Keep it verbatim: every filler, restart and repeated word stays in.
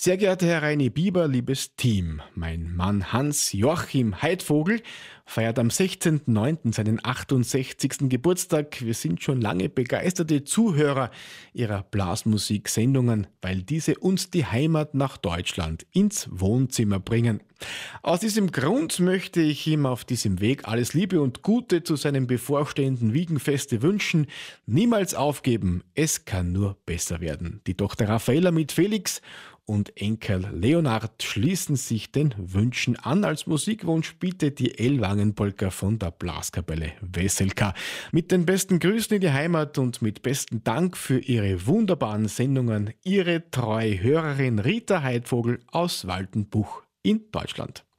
Sehr geehrter Herr Reini Bieber, liebes Team, mein Mann Hans-Joachim Heidvogel feiert am sechzehnten neunten seinen achtundsechzigsten Geburtstag. Wir sind schon lange begeisterte Zuhörer Ihrer Blasmusik-Sendungen, weil diese uns die Heimat nach Deutschland ins Wohnzimmer bringen. Aus diesem Grund möchte ich ihm auf diesem Weg alles Liebe und Gute zu seinem bevorstehenden Wiegenfeste wünschen. Niemals aufgeben, es kann nur besser werden. Die Tochter Raffaella mit Felix und Enkel Leonard schließen sich den Wünschen an. Als Musikwunsch bietet die Ellwangenpolka von der Blaskapelle Wesselka. Mit den besten Grüßen in die Heimat und mit besten Dank für Ihre wunderbaren Sendungen, Ihre treue Hörerin Rita Heidvogel aus Waldenbuch in Deutschland.